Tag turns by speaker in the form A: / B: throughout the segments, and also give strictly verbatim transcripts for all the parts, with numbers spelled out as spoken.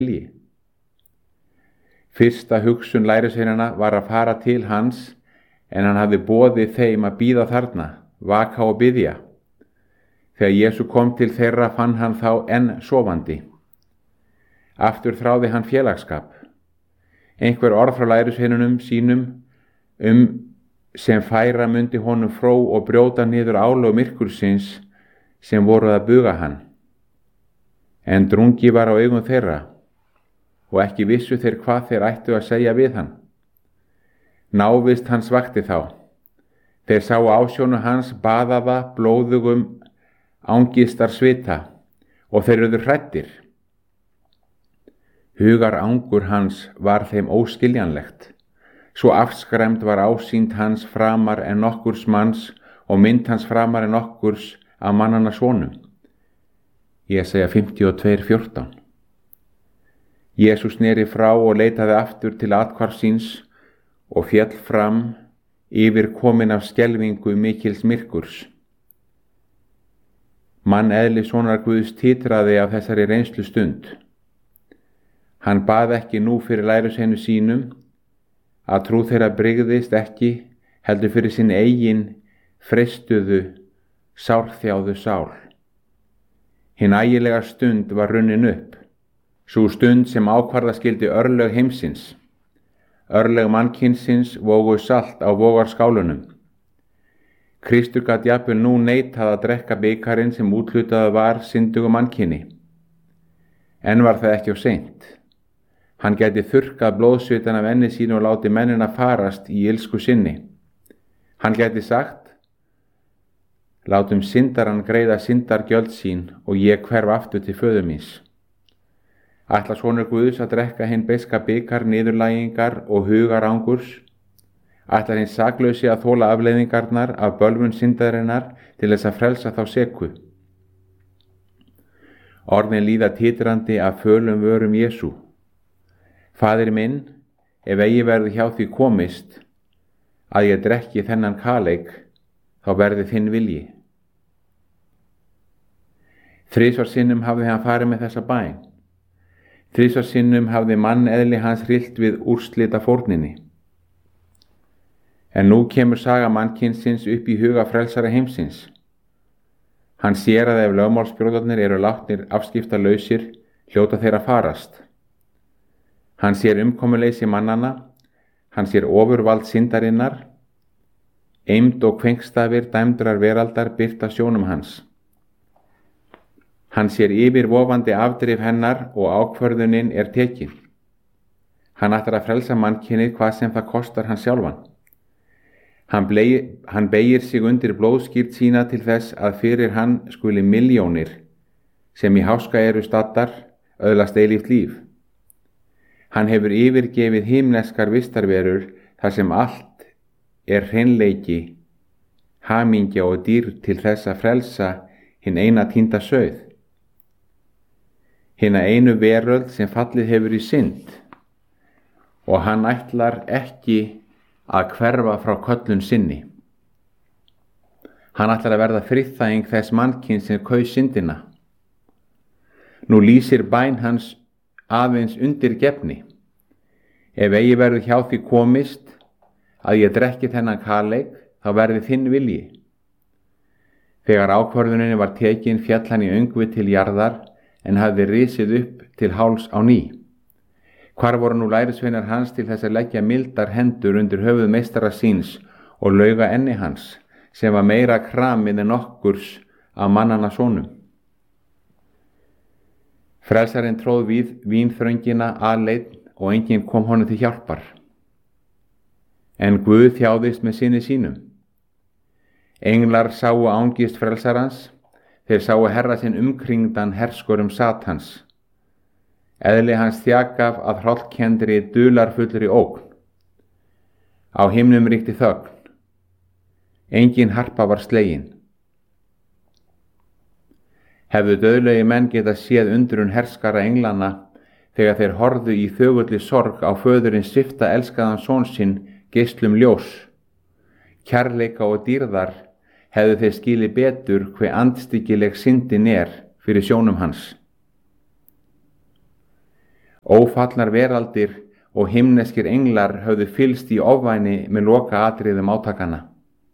A: vilji. Fyrsta hugsun lærisveinanna var að fara til hans, en hann hafði boðið þeim að bíða þarna, vaka og biðja. Þegar Jesú kom til þeirra fann hann þá enn sofandi. Aftur þráði hann félagsskap. Einhver orð frá lærisveinunum sínum um sem færa mundi honum fró og brjóta niður álög myrkursins sem voru að buga hann. En drungi var á augum þeirra og ekki vissu þeir hvað þeir ættu að segja við hann. Návist hans vakti þá. Þeir sáu ásjónu hans baðaða blóðugum angistar svita og þeir urðu hræddir. Hugar angur hans var þeim óskiljanlegt. Svo afskræmd var ásýnd hans framar en nokkurs manns og mynd hans framar en nokkurs af mannanna sonum. Jesaja fimmtíu og tvö fjórtán. Jesús sneri frá og leitaði aftur til athvarfs síns og féll fram yfir komin af skelfingu mikils myrkurs. Mann eðli sonar Guðs titraði af þessari reynslu stund. Hann bað ekki nú fyrir lærisveinum sínum að trú þeirra brygðist ekki, heldur fyrir sinn eigin freistuðu, sárþjáðu sál. Hin ægilega stund var runnin upp, sú stund sem ákvarða skildi örlög heimsins. Örlög mannkynsins vógu salt á vogarskálunum. Kristur gat jafnvel nú neitað að drekka bikarinn sem úthlutaði var syndugum mannkyni. En var það ekki of seint. Hann gæti þurrkað blóðsvitan af enni sínu og láti mennina farast í ilsku sinni. Hann gæti sagt: látum syndarann greiða syndargjöld sín og ég hverf aftur til föður míns. Ætla sonur Guðs að drekka hinn beiska bikar niðurlægingar og hugar angurs? Ætlar hinn saklausi að þóla afleiðingarnar af bölvun syndarinnar til þess að frelsa þá seku? Orðin líða titrandi af fölum vörum Jesú. Faðir minn, ef eigi verði hjá því komist að ég drekki þennan kaleik, þá verði þinn vilji. Þrisvar sinnum hafði hann farið með þessa bæn. Þrisvar sinnum hafði mann eðli hans hryllt við úrslita fórninni. En nú kemur saga mannkynsins upp í huga frelsara heimsins. Hann sér að ef lögmálsbrjóðarnir eru látnir afskiptalausir, hljóta þeir að farast. Hann sér umkomuleysi mannanna, hann sér ofurvald syndarinnar, eymd og kvengstafir dæmdrar veraldar birta sjónum hans. Hann sér yfirvofandi afdrif hennar og ákvörðunin er tekin. Hann ætlar að frelsa mannkynið hvað sem það kostar hann sjálfan. Hann, blei, hann beygir sig undir blóðskýrt sína til þess að fyrir hann skuli milljónir sem í háska eru staddar öðlast eilíft líf. Hann hefur yfirgefið himneskar vistarverur þar sem allt er hreinleiki, hamingja og dýrð til þess að frelsa hinn eina týnda sauð. Hina einu veröld sem fallið hefur í synd, og hann ætlar ekki að hverfa frá köllun sinni. Hann ætlar að verða friðþæging þess mannkyns sem kaus syndina. Nú lýsir bæn hans aðeins undir gefni. Ef eigi verður hjá því komist að ég drekki þennan kaleik, þá verði þinn vilji. Þegar ákvörðuninni var tekin féll hann í öngvi til jarðar en hafði risið upp til háls á ný. Hvar voru nú lærisveinar hans til þess að leggja mildar hendur undir höfuð meistara síns og lauga enni hans, sem var meira kramið en okkurs af mannanna sonum? Frelsarinn tróð við vínþröngina aleinn og enginn kom honum til hjálpar. En Guð þjáðist með syni sínum. Englar sáu ángist frelsarans, þeir sáu herra sinn umkringdan herskurum Satans. Eðli hans þjagaf að hrollkendri dularfullri ógn. Á himnum ríkti þögn. Engin harpa var slegin. Hefðu dauðlegi menn geta séð undrun herskara englanna þegar þeir horfðu í þögulli sorg á föðurinn svipta elskaðan son sinn geislum ljós. Kærleika og dýrðar hefðu þeir skilið betur hve andstyggileg syndin er fyrir sjónum hans. Ófallnar veraldir og himneskir englar höfðu fylst í ofvæni með loka atriðum átakana.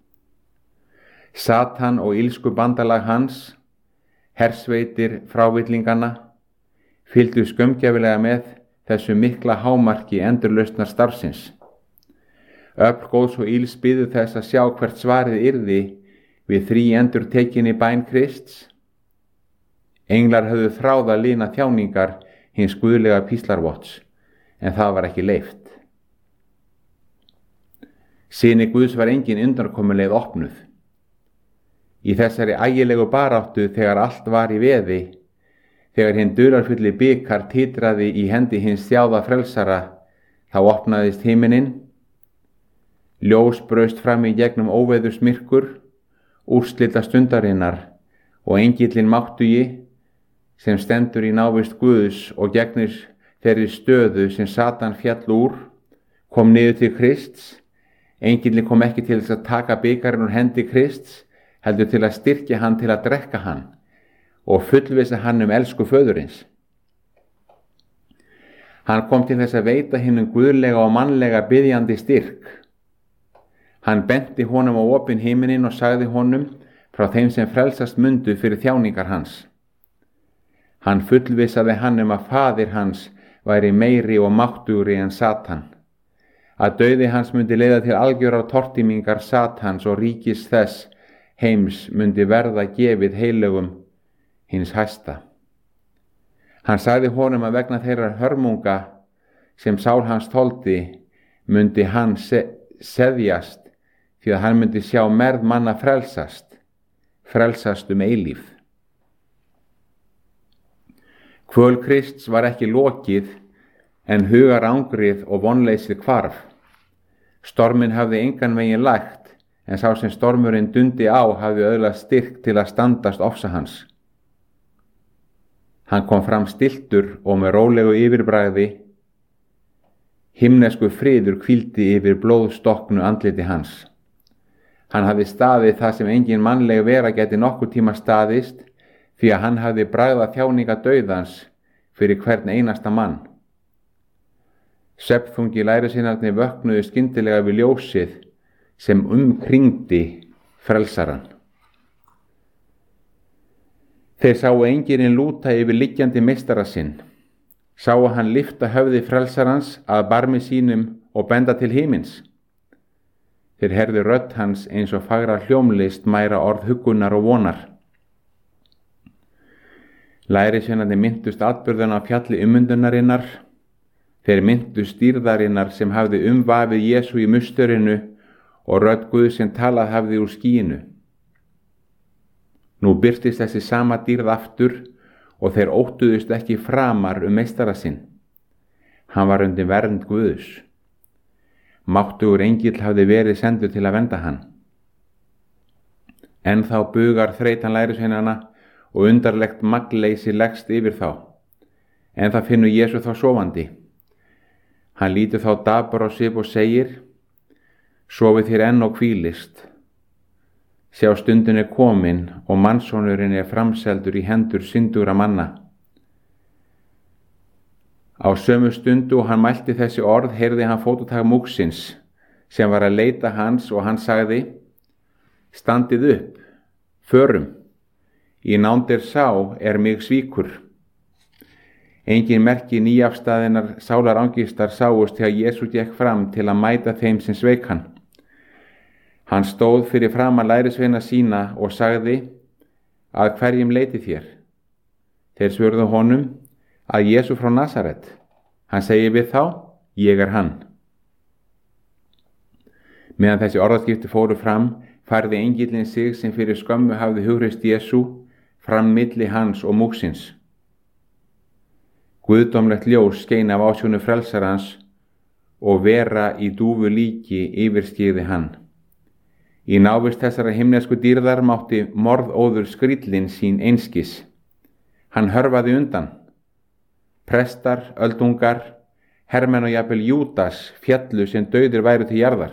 A: Satan og illsku bandalag hans, hersveitir frávillinganna, fylgdu skömmgjafilega með þessu mikla hámarki endurlausnar starfsins. Öfl góðs og ills biðu þess að sjá hvert svarið yrði við þrí endurtekinni bæn Krists. Englar höfðu þráð að lina þjáningar hins guðlega píslarvotts, en það var ekki leyft. Syni Guðs var engin undankomuleið opnuð. Í þessari ægilegu baráttu þegar allt var í veði, þegar hinn dularfulli bikar titraði í hendi hins þjáða frelsara, þá opnaðist himinin, ljós braust fram í gegnum óveðurs myrkur, úrslita stundarinnar, og engillinn máttugi, sem stendur í návist Guðs og gegnir þeirri stöðu sem Satan fjall úr, kom niður til Krists. Engillinn kom ekki til þess að taka bikarinn úr hendi Krists, heldur til að styrkja hann til að drekka hann og fullvissa hann um elsku föðurins. Hann kom til þess að veita hinnum guðlega og mannlega biðjandi styrk. Hann benti honum á opinn himinin og sagði honum frá þeim sem frelsast mundu fyrir þjáningar hans. Hann fullvissaði hann um að faðir hans væri meiri og máttugri en Satan, að dauði hans mundi leiða til algjörar tortímingar Satans og ríkis þess heims mundi verða gefið heilögum hins hæsta. Hann sagði honum að vegna þeirrar hörmunga sem sál hans þoldi mundi hann se seðjast, því að hann mundi sjá merð manna frelsast, frelsast um eilíf. Kvöl Krists var ekki lokið, en hugarangrið og vonleysið hvarf. Storminn hafði engan veginn lægt, en sá sem stormurinn dundi á hafði öðlast styrk til að standast ofsa hans. Hann kom fram stilltur og með rólegu yfirbragði. Himnesku friður hvíldi yfir blóðstokknu andliti hans. Hann hafði staðið það sem engin mannleg vera geti nokkur tíma staðist, því að hann hafði bragðað þjáninga dauðans fyrir hvern einasta mann. Svefnþungi lærisveinarnir vöknuðu skyndilega við ljósið sem umkringdi frelsaran. Þeir sáu enginn lúta yfir liggjandi meistara sinn, sáu hann lyfta höfði frelsarans að barmi sínum og benda til himins. Þeir heyrðu rödd hans eins og fagra hljómlist mæra orð huggunar og vonar. Lærisveinarnir minntust atburðana á fjalli ummundunarinnar. Þeir minntust dýrðarinnar sem hafði umvafið Jesú í musturinu og rödd Guðs sem talað hafði úr skýinu. Nú birtist þessi sama dýrð aftur og þeir óttuðust ekki framar um meistara sinn. Hann var undir vernd Guðs. Máttugur engill hafði verið sendur til að vernda hann. En þá bugar þreytan lærisveinanna og undarlegt magnleysi leggst yfir þá. En það finnur Jesú þá sofandi. Hann lítur þá dapur á svip og segir: Sofið þér enn og hvílist. Sjá, stundin er komin og mannssonurinn er framseldur í hendur syndugra manna. Á sömu stundu og hann mælti þessi orð heyrði hann fótatak múgsins sem var að leita hans og hann sagði: Standið upp, förum, í nándir sá er mig svíkur. Engin merki nýafstaðinnar sálarangistar sáust þegar Jesú gekk fram til að mæta þeim sem sveik hann. Hann stóð fyrir framan lærisveina sína og sagði: Að hverjum leitið þér? Þeir svörðu honum: Að Jesú frá Nasaret. Hann segir við þá: Ég er hann. Meðan þessi orðaskipti fóru fram, færði engillinn sig sem fyrir skömmu hafði hugreist Jesú fram milli hans og múgsins. Guðdómlegt ljós skein af ásjónu frelsarans og vera í dúfu líki yfirskyggði hann. Í návist þessara himnesku dýrðar mátti morðóður skríllinn sín einskis. Hann hörfaði undan. Prestar, öldungar, hermenn og jafnvel Júdas fjallu sem dauðir væru til jarðar.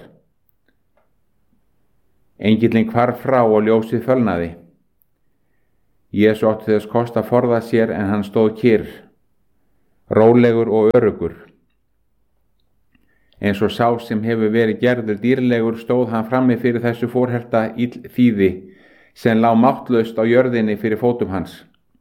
A: Engillinn hvarf frá og ljósið fölnaði. Jesú átti þess kost að forða sér en hann stóð kyrr. rólegur og öruggur. Eins og sá sem hefur verið gerður dýrlegur stóð hann frammi fyrir þessu fórherta illþýði sem lá máttlaust á jörðinni fyrir fótum hans.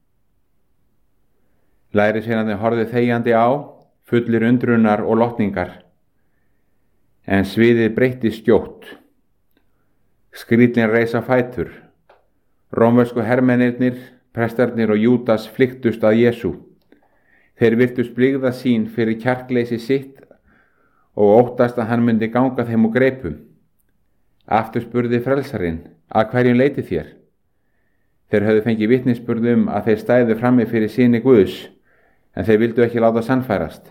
A: Lærisveinarnir horfðu þegjandi á, fullir undrunar og lotningar. En sviðið breyttist skjótt. Skríllinn reis á fætur. Rómversku hermennirnir, prestarnir og Júdas flykktust að Jesú. Þeir virtust blygða sín fyrir kjarkleysi sitt og óttast að hann myndi ganga þeim úr greipum. Aftur spurði frelsarinn, að hverjum leitið þér? Þeir höfðu fengið vitnisburð um að þeir stæðu frammi fyrir syni Guðs, en þeir vildu ekki láta sannfærast.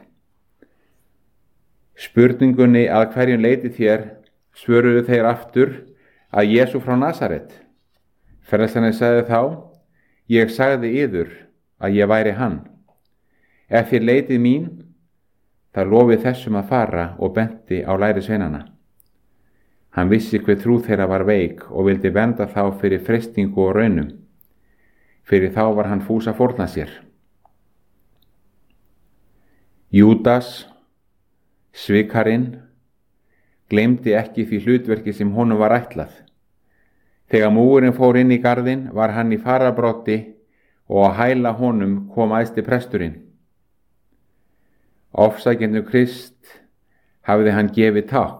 A: Spurningunni að hverjum leitið þér svöruðu þeir aftur að Jesú frá Nasaret. Frelsarinn sagði þá, ég sagði yður að ég væri hann. Ef þér leitið mín, það lofið þessum að fara og benti á lærisveinana. Hann vissi hver trú þeirra var veik og vildi vernda þá fyrir freistingu og raunum. Fyrir þá var hann fús að fórna sér. Júdas, svikarinn, gleymdi ekki því hlutverki sem honum var ætlað. Þegar múgurinn fór inn í garðinn var hann í fararbroddi og að hæla honum kom æðsti presturinn. Ofsækjendur Krist hafði hann gefið tákn.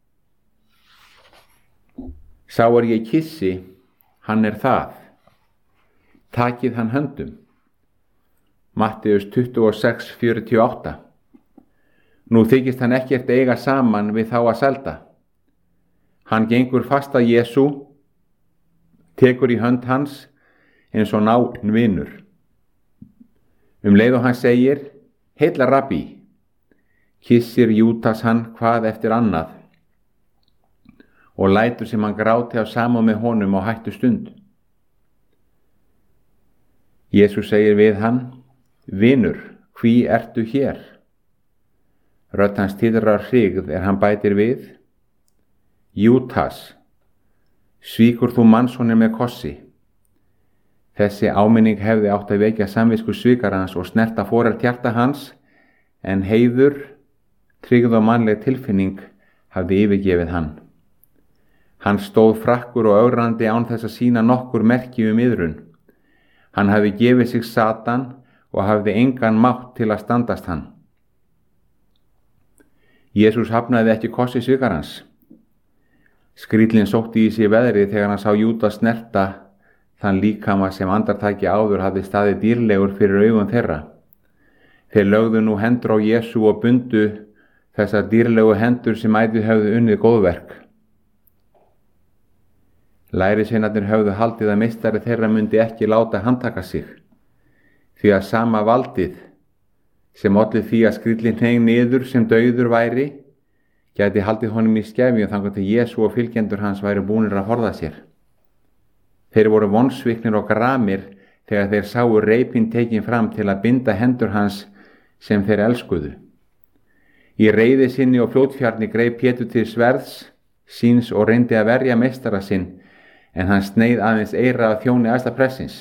A: Sá er ég kissi, hann er það. Takið hann höndum. Matteus tuttugu og sex fjörutíu og átta. Nú þykist hann ekkert eiga saman við þá að selda. Hann gengur fast að Jesú, tekur í hönd hans eins og náinn vinur. Um leið og hann segir, heilla rabbi, kissir Júdas hann hvað eftir annað og lætur sem hann gráti á sama með honum á hættu stund. Jesús segir við hann, vinur, hví ertu hér? Rödd hans titrar hrygð er hann bætir við, Júdas, svíkur þú mannssoninn með kossi? Þessi áminning hefði átt að vekja samvisku svikarans og snerta forellt hjarta hans, en heiður, tryggð og mannleg tilfinning hafði yfirgefið hann. Hann stóð frakkur og ögrandi án þess að sýna nokkur merki um iðrun. Hann hafði gefið sig Satan og hafði engan mátt til að standast hann. Jesús hafnaði ekki kossi svikarans. Skríllinn sótti í sig veðrið þegar hann sá Júdas snerta þann líkama sem andartaki áður hafði staðið dýrlegur fyrir augum þeirra. Þeir lögðu nú hendur á Jesú og bundu þessar dýrlegu hendur sem ætíð höfðu unnið góðverk. Lærisveinarnir höfðu haldið að meistari þeirra myndi ekki láta handtaka sig, því að sama valdið sem olli því að skríllinn hneig niður sem dauður væri, gæti haldið honum í skefju þangað til Jesú og fylgjendur hans væri búnir að forða sér. Þeir voru vonsviknir og gramir þegar þeir sáu reipinn tekin fram til að binda hendur hans sem þeir elskuðu. Í reiði sinni og fljótfjarni greip Pétur til sverðs síns og reyndi að verja meistara sinn, en hann sneið aðeins eira af þjóni æðsta prestsins.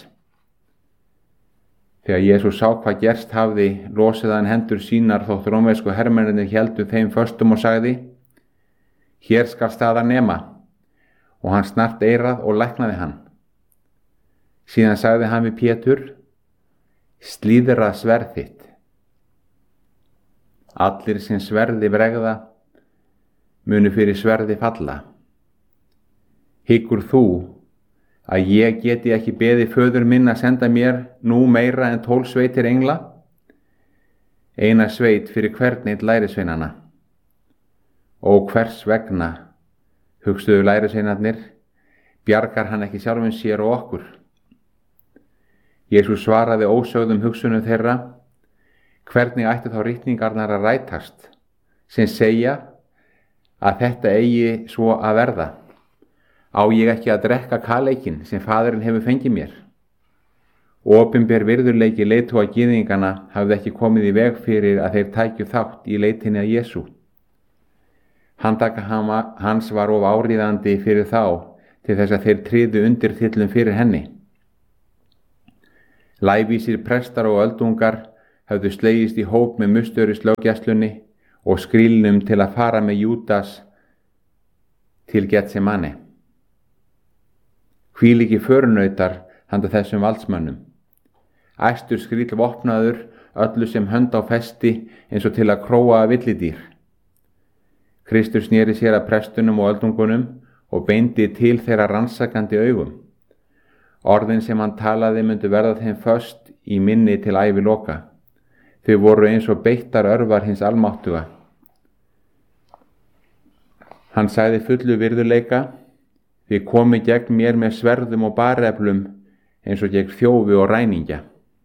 A: Þegar Jesús sá hvað gerst hafði, losið hann hendur sínar þótt rómversku hermennirnir héldu þeim föstum og sagði, hér skal staðar nema, og hann snart eirað og læknaði hann. Síðan sagði hann við Pétur, slíðra sverð þitt. Allir sem sverði bregða munu fyrir sverði falla. Hyggur þú að ég geti ekki beðið föður minn að senda mér nú meira en tólf sveitir engla? Eina sveit fyrir hvern einn lærisveinana. Og hvers vegna, hugstuðu lærisveinarnir, bjargar hann ekki sjálfum sér og okkur? Jesús svaraði ósögðum hugsunum þeirra, hvernig ættu þá ritningarnar að rætast, sem segja að þetta eigi svo að verða. Á ég ekki að drekka kaleikinn sem faðirinn hefur fengið mér? Opinber virðurleiki leiðtoga gyðingana hafði ekki komið í veg fyrir að þeir tækju þátt í leitinni að Jesú. Handtaka hans var of áríðandi fyrir þá til þess að þeir tryðu undir tillum fyrir henni. Lævísir prestar og öldungar höfðu slegist í hóp með musturislöggæslunni og skrílnum til að fara með Júdas til Getsemane. Hvílíkir förunautar handa þessum valdsmönnum. Æstur skríll vopnaður, öllu sem hönd á festi eins og til að króa villidýr. Kristur sneri sér að prestunum og öldungunum og beindi til þeirra rannsakandi augum. Orðin sem hann talaði myndu verða þeim föst í minni til æviloka. Þau voru eins og beittar örvar hins almáttuga. Hann sagði fullu virðuleika: Þið komið gegn mér með sverðum og bareflum eins og gegn þjófi og ræningja.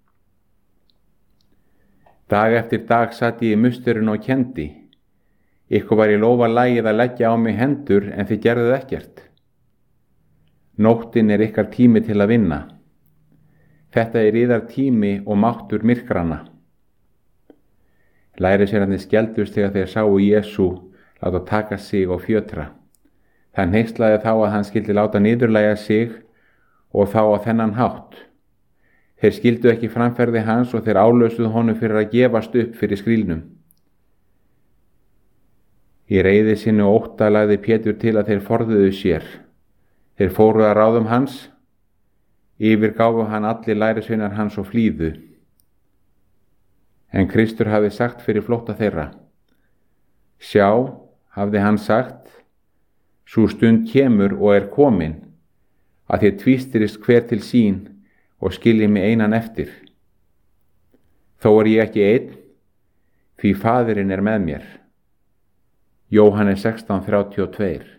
A: Dag eftir dag satt ég í musturinn og kendi. Ykkur var í lófa lagið að leggja á mig hendur en þið gerðuð ekkert. Nóttin er ykkar tími til að vinna. Þetta er yðar tími og máttur myrkrana. Lærisveinarnir skelfdust þegar þeir sáu Jesú láta taka sig og fjötra. Það hneyslaði þá að hann skyldi láta niðurlægja sig og þá á þennan hátt. Þeir skildu ekki framferði hans og þeir álösuðu honum fyrir að gefast upp fyrir skrílnum. Í reiði sinni og ótta lagði Pétur til að þeir forðuðu sér. Þeir fóru að ráðum hans, yfirgáfu hann allir lærisveinar hans og flýðu. En Kristur hafði sagt fyrir flótta þeirra: Sjá, hafði hann sagt, sú stund kemur og er komin, að þér tvístirist hver til sín og skilji mig einan eftir. Þó er ég ekki einn, því Faðirinn er með mér. Jóhannes sextán þrjátíu og tvö